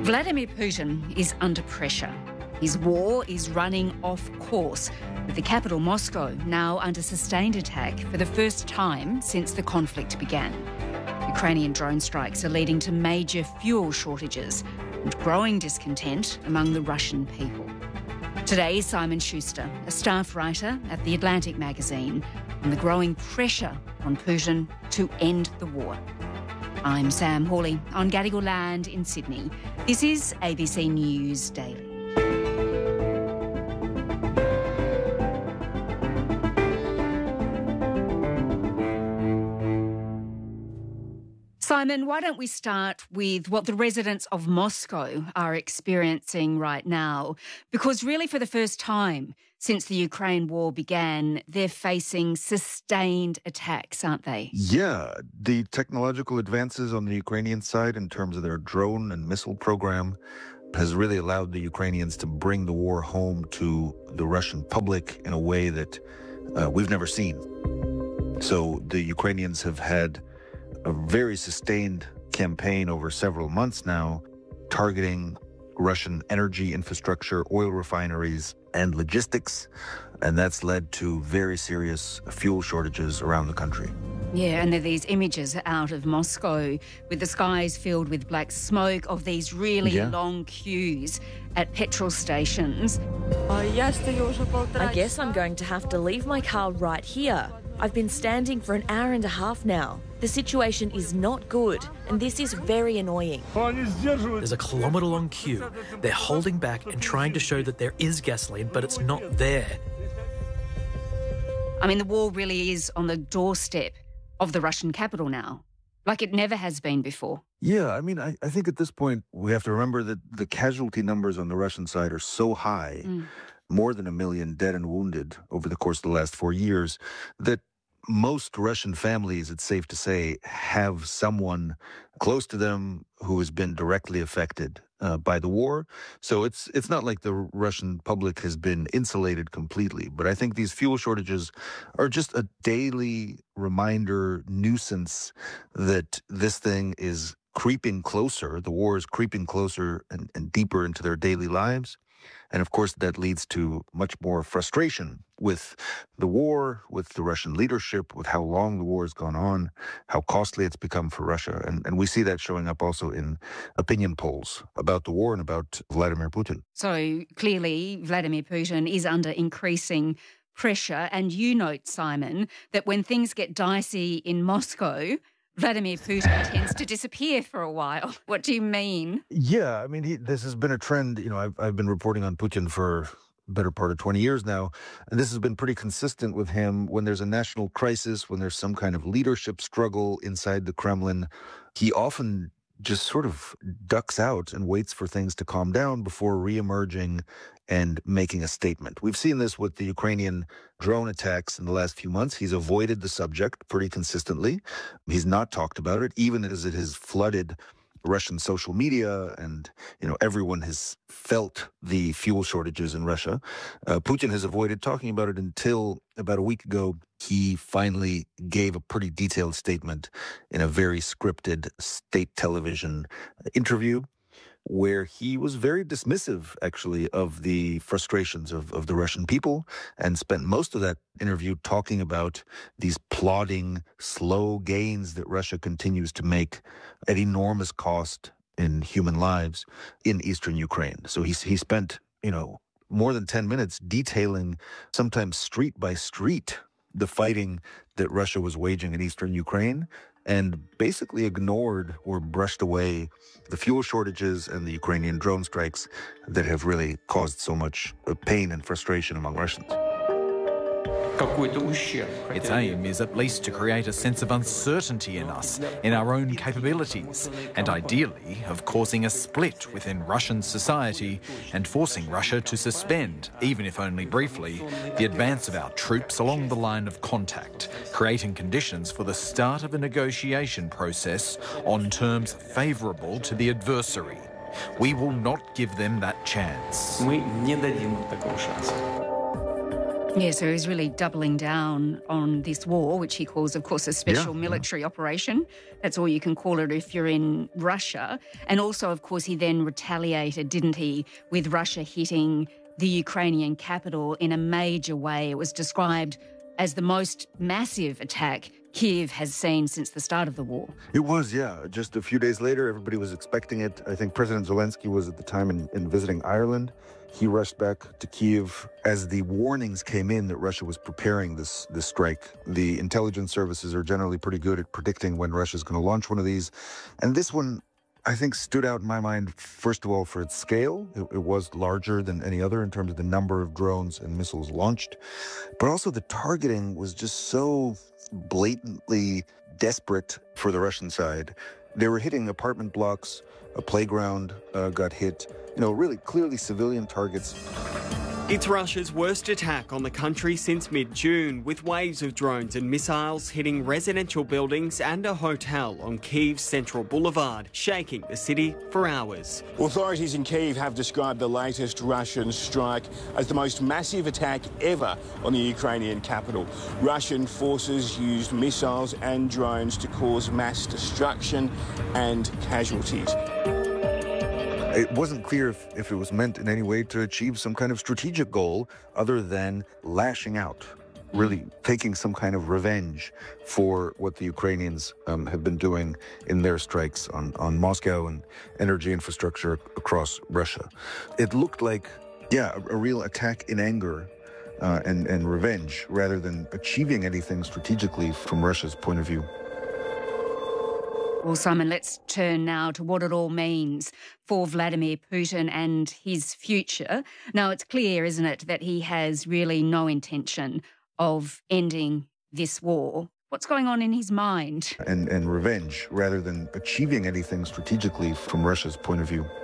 Vladimir Putin is under pressure. His war is running off course, with the capital Moscow now under sustained attack for the first time since the conflict began. Ukrainian drone strikes are leading to major fuel shortages and growing discontent among the Russian people. Today, Simon Schuster, a staff writer at The Atlantic magazine, on the growing pressure on Putin to end the war. I'm Sam Hawley on Gadigal land in Sydney. This is ABC News Daily. Simon, why don't we start with what the residents of Moscow are experiencing right now? Because really for the first time since the Ukraine war began, they're facing sustained attacks, aren't they? Yeah, the technological advances on the Ukrainian side in terms of their drone and missile program has really allowed the Ukrainians to bring the war home to the Russian public in a way that we've never seen. So the Ukrainians have had a very sustained campaign over several months now, targeting Russian energy infrastructure, oil refineries, and logistics. And that's led to very serious fuel shortages around the country. Yeah, and there are these images out of Moscow with the skies filled with black smoke of these really long queues at petrol stations. I guess I'm going to have to leave my car right here. I've been standing for an hour and a half now. The situation is not good, and this is very annoying. There's a kilometre-long queue. They're holding back and trying to show that there is gasoline, but it's not there. I mean, the war really is on the doorstep of the Russian capital now, like it never has been before. Yeah, I mean, I think at this point we have to remember that the casualty numbers on the Russian side are so high, more than 1 million dead and wounded over the course of the last 4 years, that most Russian families, it's safe to say, have someone close to them who has been directly affected by the war. So it's not like the Russian public has been insulated completely. But I think these fuel shortages are just a daily reminder, nuisance, that this thing is creeping closer. The war is creeping closer and deeper into their daily lives. And of course, that leads to much more frustration with the war, with the Russian leadership, with how long the war has gone on, how costly it's become for Russia. And we see that showing up also in opinion polls about the war and about Vladimir Putin. So clearly, Vladimir Putin is under increasing pressure. And you note, Simon, that when things get dicey in Moscow, Vladimir Putin tends to disappear for a while. What do you mean? Yeah, I mean, this has been a trend. You know, I've been reporting on Putin for the better part of 20 years now, and this has been pretty consistent with him. When there's a national crisis, when there's some kind of leadership struggle inside the Kremlin, he often just sort of ducks out and waits for things to calm down before reemerging and making a statement. We've seen this with the Ukrainian drone attacks in the last few months. He's avoided the subject pretty consistently. He's not talked about it, even as it has flooded Russian social media, and everyone has felt the fuel shortages in Russia. Putin has avoided talking about it until about a week ago. He finally gave a pretty detailed statement in a very scripted state television interview, where he was very dismissive, actually, of the frustrations of the Russian people, and spent most of that interview talking about these plodding, slow gains that Russia continues to make at enormous cost in human lives in eastern Ukraine. So he spent, more than 10 minutes detailing, sometimes street by street, the fighting that Russia was waging in eastern Ukraine, and basically ignored or brushed away the fuel shortages and the Ukrainian drone strikes that have really caused so much pain and frustration among Russians. Its aim is at least to create a sense of uncertainty in us, in our own capabilities, and ideally of causing a split within Russian society and forcing Russia to suspend, even if only briefly, the advance of our troops along the line of contact, creating conditions for the start of a negotiation process on terms favourable to the adversary. We will not give them that chance. Yeah, so he's really doubling down on this war, which he calls, of course, a special military operation. That's all you can call it if you're in Russia. And also, of course, he then retaliated, didn't he, with Russia hitting the Ukrainian capital in a major way. It was described as the most massive attack Kyiv has seen since the start of the war. It was, yeah. Just a few days later, everybody was expecting it. I think President Zelensky was at the time in visiting Ireland. He rushed back to Kyiv as the warnings came in that Russia was preparing this strike. The intelligence services are generally pretty good at predicting when Russia's going to launch one of these. And this one, I think, stood out in my mind, first of all, for its scale. It was larger than any other in terms of the number of drones and missiles launched. But also the targeting was just so blatantly desperate for the Russian side. They were hitting apartment blocks, a playground got hit, really clearly civilian targets. It's Russia's worst attack on the country since mid-June, with waves of drones and missiles hitting residential buildings and a hotel on Kyiv's central boulevard, shaking the city for hours. Authorities in Kyiv have described the latest Russian strike as the most massive attack ever on the Ukrainian capital. Russian forces used missiles and drones to cause mass destruction and casualties. It wasn't clear if it was meant in any way to achieve some kind of strategic goal other than lashing out, really taking some kind of revenge for what the Ukrainians have been doing in their strikes on Moscow and energy infrastructure across Russia. It looked like, a real attack in anger and revenge rather than achieving anything strategically from Russia's point of view. Well, Simon, let's turn now to what it all means for Vladimir Putin and his future. Now, it's clear, isn't it, that he has really no intention of ending this war. What's going on in his mind? And revenge rather than achieving anything strategically from Russia's point of view.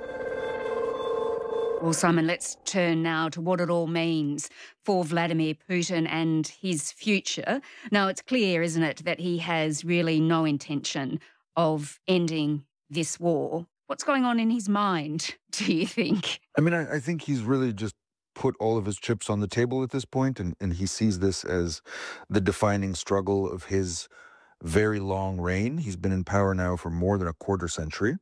Well, Simon, let's turn now to what it all means for Vladimir Putin and his future. Now, it's clear, isn't it, that he has really no intention of ending this war. What's going on in his mind, do you think? I mean, I think he's really just put all of his chips on the table at this point, and he sees this as the defining struggle of his very long reign. He's been in power now for more than a quarter century.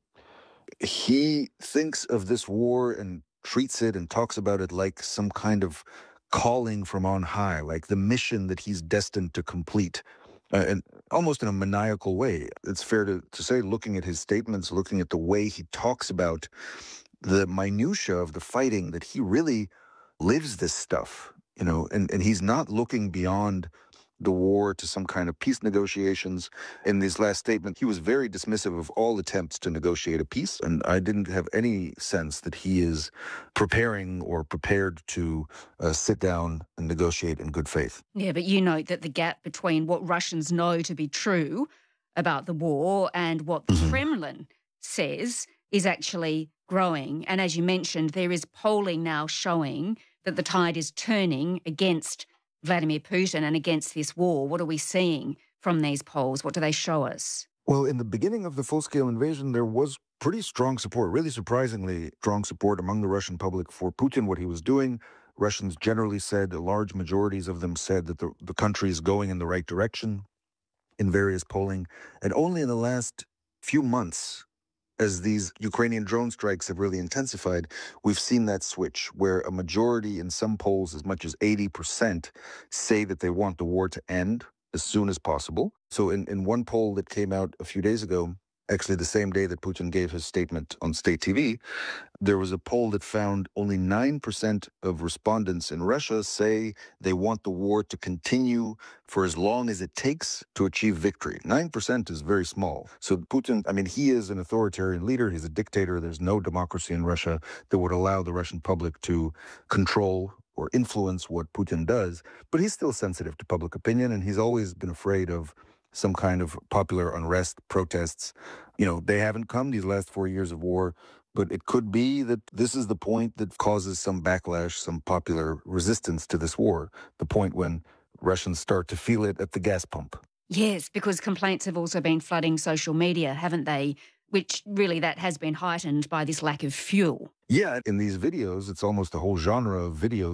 He thinks of this war and treats it and talks about it like some kind of calling from on high, like the mission that he's destined to complete. And almost in a maniacal way. It's fair to say, looking at his statements, looking at the way he talks about the minutiae of the fighting, that he really lives this stuff, and he's not looking beyond the war to some kind of peace negotiations. In his last statement, he was very dismissive of all attempts to negotiate a peace, and I didn't have any sense that he is preparing or prepared to sit down and negotiate in good faith. Yeah, but you note that the gap between what Russians know to be true about the war and what the Kremlin says is actually growing. And as you mentioned, there is polling now showing that the tide is turning against Vladimir Putin and against this war. What are we seeing from these polls? What do they show us? Well, in the beginning of the full-scale invasion, there was pretty strong support, really surprisingly strong support among the Russian public for Putin, what he was doing. Russians generally said, large majorities of them said that the country is going in the right direction in various polling. And only in the last few months, as these Ukrainian drone strikes have really intensified, we've seen that switch where a majority in some polls, as much as 80%, say that they want the war to end as soon as possible. So in one poll that came out a few days ago, actually the same day that Putin gave his statement on state TV, there was a poll that found only 9% of respondents in Russia say they want the war to continue for as long as it takes to achieve victory. 9% is very small. So Putin, he is an authoritarian leader. He's a dictator. There's no democracy in Russia that would allow the Russian public to control or influence what Putin does. But he's still sensitive to public opinion, and he's always been afraid of some kind of popular unrest, protests. They haven't come these last 4 years of war, but it could be that this is the point that causes some backlash, some popular resistance to this war, the point when Russians start to feel it at the gas pump. Yes, because complaints have also been flooding social media, haven't they? Which really that has been heightened by this lack of fuel. Yeah, in these videos, it's almost a whole genre of videos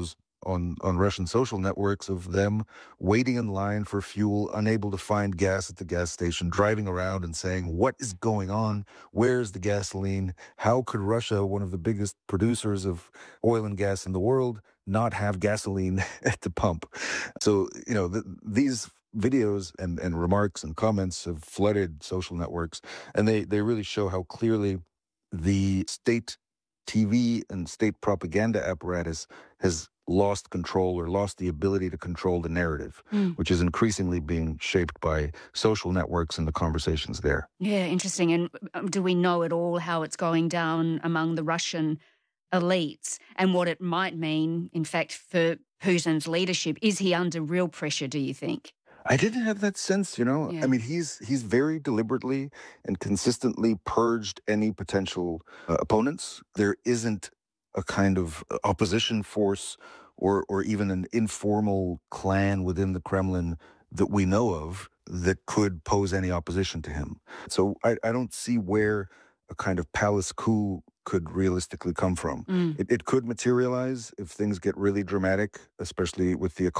on Russian social networks of them waiting in line for fuel, unable to find gas at the gas station, driving around and saying, what is going on? Where's the gasoline? How could Russia, one of the biggest producers of oil and gas in the world, not have gasoline at the pump? So, these videos and remarks and comments have flooded social networks, and they really show how clearly the state TV and state propaganda apparatus has lost control or lost the ability to control the narrative, which is increasingly being shaped by social networks and the conversations there. Yeah, interesting. And do we know at all how it's going down among the Russian elites and what it might mean, in fact, for Putin's leadership? Is he under real pressure, do you think? I didn't have that sense, Yeah. I mean, he's very deliberately and consistently purged any potential opponents. There isn't a kind of opposition force or even an informal clan within the Kremlin that we know of that could pose any opposition to him. So I don't see where a kind of palace coup could realistically come from. It could materialize if things get really dramatic, especially with the